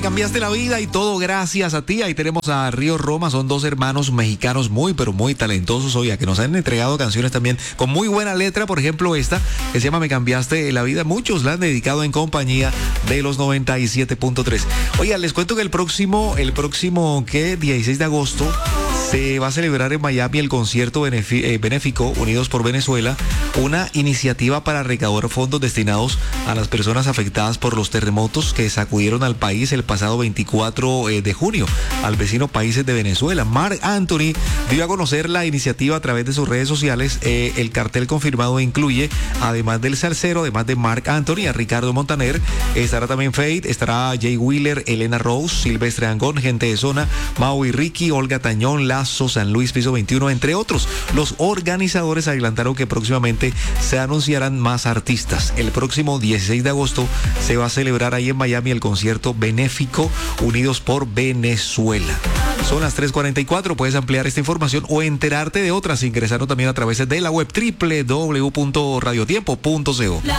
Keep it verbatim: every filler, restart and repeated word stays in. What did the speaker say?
cambiaste la vida y todo gracias a ti. Ahí tenemos a Río Roma, son dos hermanos mexicanos muy, pero muy talentosos, oiga, que nos han entregado canciones también con muy buena letra. Por ejemplo, esta que se llama Me cambiaste la vida. Muchos la han dedicado en compañía de los noventa y siete punto tres. Oiga, les cuento que el próximo, el próximo, ¿qué? dieciséis de agosto se va a celebrar en Miami el concierto benefi- benéfico Unidos por Venezuela, una iniciativa para recaudar fondos destinados a las personas afectadas por los terremotos que sacudieron al país el pasado veinticuatro de junio, al vecino país de Venezuela. Marc Anthony dio a conocer la iniciativa a través de sus redes sociales. Eh, el cartel confirmado incluye, además del salsero, además de Marc Anthony, a Ricardo Montaner, estará también Fate, estará Jay Wheeler, Elena Rose, Silvestre Angón, Gente de Zona, Mau y Ricky, Olga Tañón, Lazo, San Luis, Piso veintiuno, entre otros. Los organizadores adelantaron que próximamente se anunciarán más artistas. El próximo dieciséis de agosto se va a celebrar ahí en Miami el concierto benéfico Unidos por Venezuela. Son las tres cuarenta y cuatro, puedes ampliar esta información o enterarte de otras ingresando también a través de la web doble u doble u doble u punto radiotiempo punto co.